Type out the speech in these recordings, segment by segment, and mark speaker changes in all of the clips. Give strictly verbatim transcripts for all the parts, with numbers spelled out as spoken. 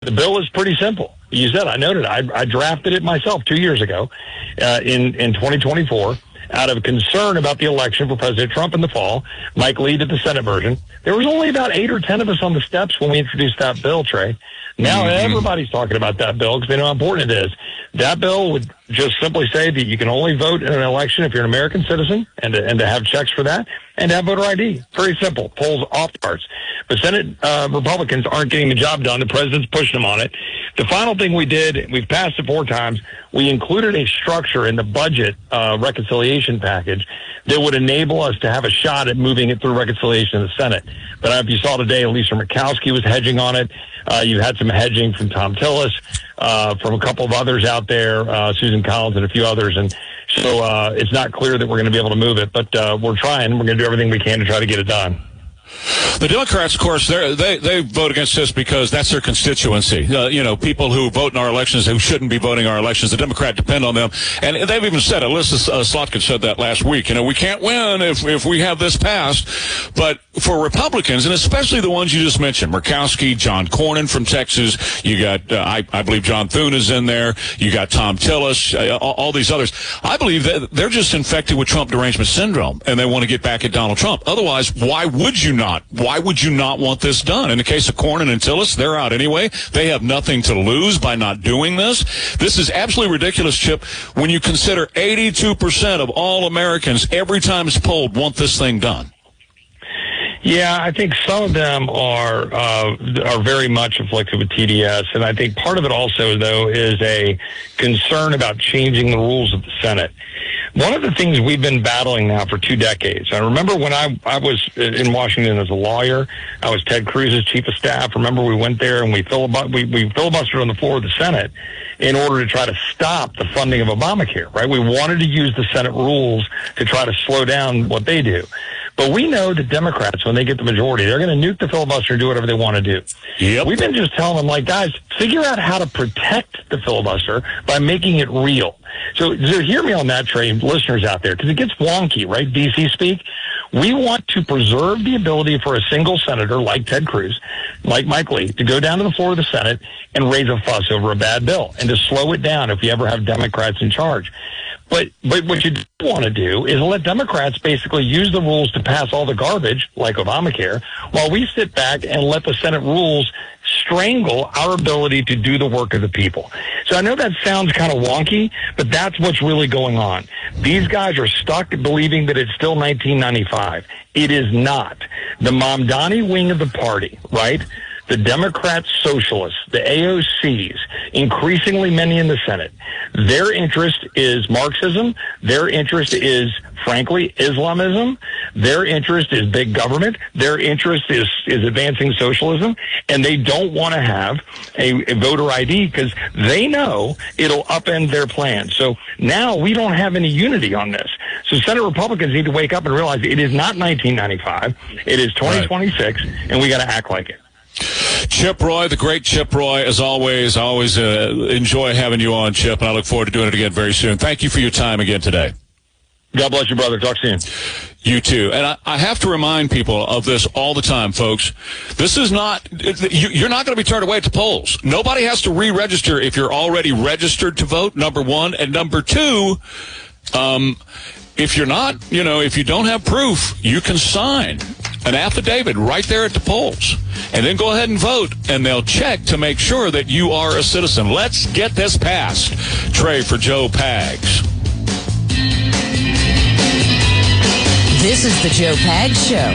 Speaker 1: The bill is pretty simple. You said, I noted, I, I drafted it myself two years ago uh, in, in twenty twenty-four out of concern about the election for President Trump in the fall. Mike Lee did the Senate version. There was only about eight or ten of us on the steps when we introduced that bill, Trey. Now mm-hmm. everybody's talking about that bill because they know how important it is. That bill would just simply say that you can only vote in an election if you're an American citizen and to, and to have checks for that and to have voter I D. Very simple. Polls off the charts. But Senate uh, Republicans aren't getting the job done. The president's pushing them on it. The final thing we did, we've passed it four times, we included a structure in the budget uh, reconciliation package that would enable us to have a shot at moving it through reconciliation in the Senate. But if you saw today, Lisa Murkowski was hedging on it. Uh, you had some hedging from Tom Tillis, uh, from a couple of others out there, uh, Susan Collins and a few others. And so uh, it's not clear that we're going to be able to move it, but uh, we're trying. We're going to do everything we can to try to get it done.
Speaker 2: The Democrats, of course, they they vote against this because that's their constituency. Uh, you know, people who vote in our elections who shouldn't be voting our elections. The Democrats depend on them, and they've even said, Alyssa uh, Slotkin said that last week. You know, we can't win if if we have this passed. But for Republicans, and especially the ones you just mentioned, Murkowski, John Cornyn from Texas, you got uh, I, I believe John Thune is in there. You got Tom Tillis, uh, all, all these others. I believe that they're just infected with Trump derangement syndrome, and they want to get back at Donald Trump. Otherwise, why would you not? Why would you not want this done? In the case of Cornyn and Tillis, they're out anyway. They have nothing to lose by not doing this. This is absolutely ridiculous, Chip, when you consider eighty-two percent of all Americans, every time it's polled, want this thing done.
Speaker 1: Yeah, I think some of them are uh, are very much afflicted with T D S, and I think part of it also, though, is a concern about changing the rules of the Senate. One of the things we've been battling now for two decades, I remember when I, I was in Washington as a lawyer, I was Ted Cruz's chief of staff. Remember we went there and we, filib- we, we filibustered on the floor of the Senate in order to try to stop the funding of Obamacare, right? We wanted to use the Senate rules to try to slow down what they do. But we know that Democrats, when they get the majority, they're going to nuke the filibuster and do whatever they want to do.
Speaker 2: Yep.
Speaker 1: We've been just telling them, like, guys, figure out how to protect the filibuster by making it real. So, so hear me on that, Trey, listeners out there, because it gets wonky, right? D C speak. We want to preserve the ability for a single senator like Ted Cruz, like Mike Lee, to go down to the floor of the Senate and raise a fuss over a bad bill and to slow it down if you ever have Democrats in charge. But but what you do want to do is let Democrats basically use the rules to pass all the garbage, like Obamacare, while we sit back and let the Senate rules strangle our ability to do the work of the people. So I know that sounds kind of wonky, but that's what's really going on. These guys are stuck believing that it's still nineteen ninety-five. It is not. The Mamdani wing of the party, right? The Democrat socialists, the A O Cs, increasingly many in the Senate, their interest is Marxism. Their interest is, frankly, Islamism. Their interest is big government. Their interest is, is advancing socialism. And they don't want to have a, a voter I D because they know it'll upend their plans. So now we don't have any unity on this. So Senate Republicans need to wake up and realize it is not nineteen ninety-five. It is twenty twenty-six, right. And we got to act like it.
Speaker 2: Chip Roy, the great Chip Roy, as always. I always uh, enjoy having you on, Chip, and I look forward to doing it again very soon. Thank you for your time again today.
Speaker 1: God bless you, brother. Talk soon.
Speaker 2: You too. And I, I have to remind people of this all the time, folks. This is not, you, you're not going to be turned away at the polls. Nobody has to re-register if you're already registered to vote, number one. And number two, um, if you're not, you know, if you don't have proof, you can sign an affidavit right there at the polls and then go ahead and vote, and they'll check to make sure that you are a citizen. Let's get this passed. Trey for Joe Pags.
Speaker 3: This is the Joe Pags Show.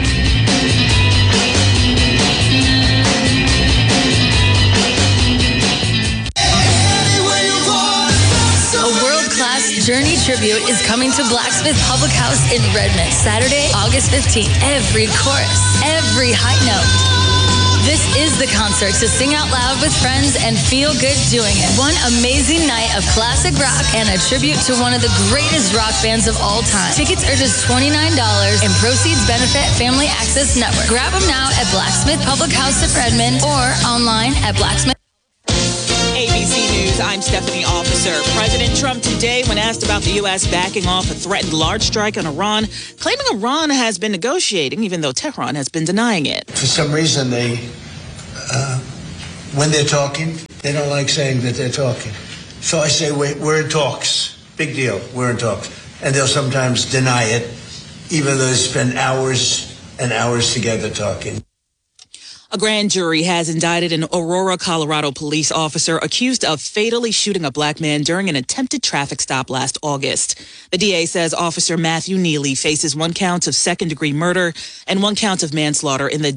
Speaker 4: Journey Tribute is coming to Blacksmith Public House in Redmond, Saturday, August fifteenth. Every chorus, every high note. This is the concert to sing out loud with friends and feel good doing it. One amazing night of classic rock and a tribute to one of the greatest rock bands of all time. Tickets are just twenty-nine dollars and proceeds benefit Family Access Network. Grab them now at Blacksmith Public House in Redmond or online at Blacksmith.
Speaker 5: A B C News, I'm Stephanie Officer. President Trump today, when asked about the U S backing off a threatened large strike on Iran, claiming Iran has been negotiating, even though Tehran has been denying it.
Speaker 6: For some reason, they uh, when they're talking, they don't like saying that they're talking. So I say, wait, we're in talks. Big deal, we're in talks. And they'll sometimes deny it, even though they spend hours and hours together talking.
Speaker 5: A grand jury has indicted an Aurora, Colorado police officer accused of fatally shooting a black man during an attempted traffic stop last August. The D A says Officer Matthew Neely faces one count of second-degree murder and one count of manslaughter in the